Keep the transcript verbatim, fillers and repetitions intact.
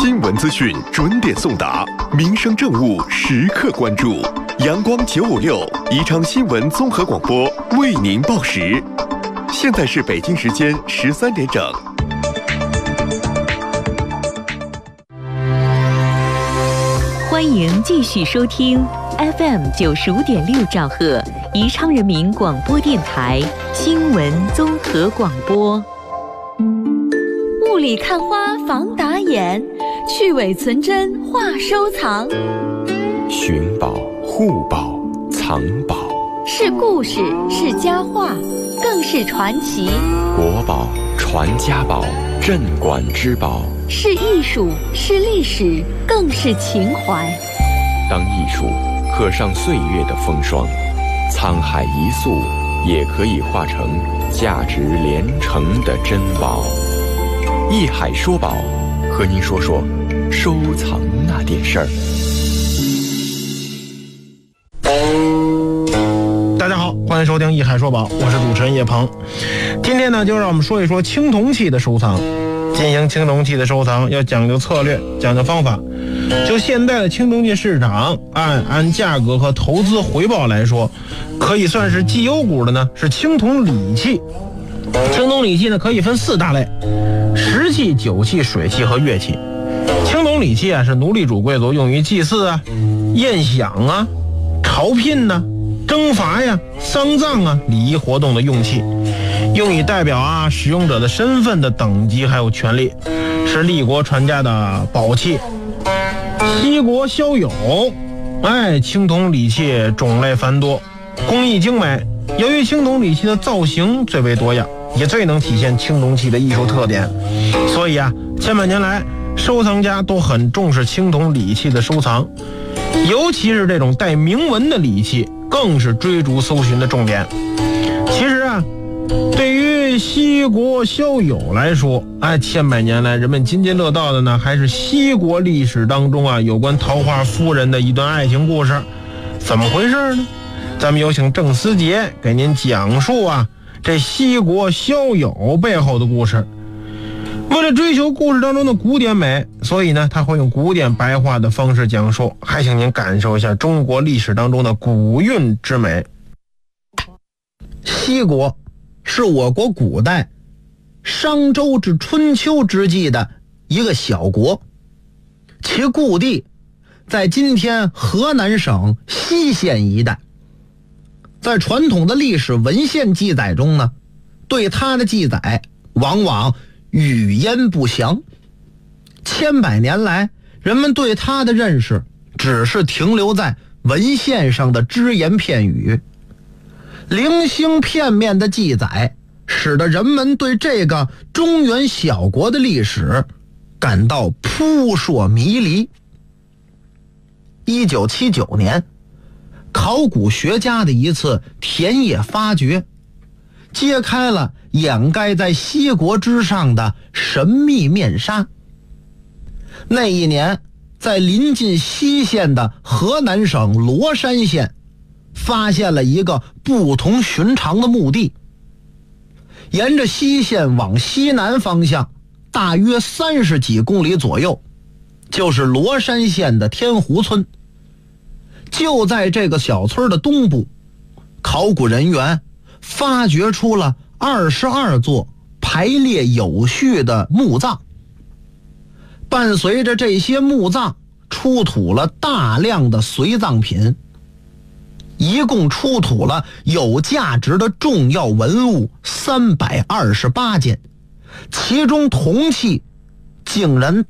新闻资讯准点送达，民生政务时刻关注。阳光九五六宜昌新闻综合广播为您报时。现在是北京时间十三点整。 欢迎继续收听 F M 九十五点六兆赫宜昌人民广播电台新闻综合广播。 雾里看花防打眼，去伪存真话收藏。 寻宝、护宝、藏宝， 是故事，是佳话，更是传奇。 国宝、传家宝、镇馆之宝， 是艺术，是历史，更是情怀。 当艺术刻上岁月的风霜，沧海一粟也可以化成价值连城的珍宝。艺海说宝，和您说说收藏那点事儿。 大家好，欢迎收听艺海说宝，我是主持人叶鹏。今天呢，就让我们说一说青铜器的收藏。进行青铜器的收藏要讲究策略，讲究方法。就现在的青铜器市场，按按价格和投资回报来说，可以算是绩优股的呢是青铜礼器。青铜礼器呢可以分四大类：石器、酒器、水器和乐器。青铜礼器啊是奴隶主贵族用于祭祀啊、宴享啊、朝聘呐、啊、征伐呀、丧葬啊、礼仪活动的用器，用以代表啊使用者的身份的等级还有权利，是立国传家的宝器。西国骁友，哎，青铜礼器种类繁多，工艺精美。由于青铜礼器的造型最为多样，也最能体现青铜器的艺术特点，所以啊，千百年来收藏家都很重视青铜礼器的收藏，尤其是这种带铭文的礼器，更是追逐搜寻的重点。其实啊，对于西国骁友来说，哎，千百年来人们津津乐道的呢，还是西国历史当中啊有关桃花夫人的一段爱情故事。怎么回事呢？咱们有请郑思杰给您讲述啊这西国骁友背后的故事。为了追求故事当中的古典美，所以呢他会用古典白话的方式讲述，还请您感受一下中国历史当中的古韵之美。西国是我国古代商周至春秋之际的一个小国，其故地在今天河南省西县一带。在传统的历史文献记载中呢，对它的记载往往语焉不详，千百年来人们对它的认识只是停留在文献上的只言片语，零星片面的记载使得人们对这个中原小国的历史感到扑朔迷离。一九七九年，考古学家的一次田野发掘，揭开了掩盖在西国之上的神秘面纱。那一年，在临近西县的河南省罗山县，发现了一个不同寻常的墓地。沿着西县往西南方向，大约三十几公里左右，就是罗山县的天湖村。就在这个小村的东部，考古人员发掘出了二十二座排列有序的墓葬。伴随着这些墓葬，出土了大量的随葬品，一共出土了有价值的重要文物三百二十八件，其中铜器竟然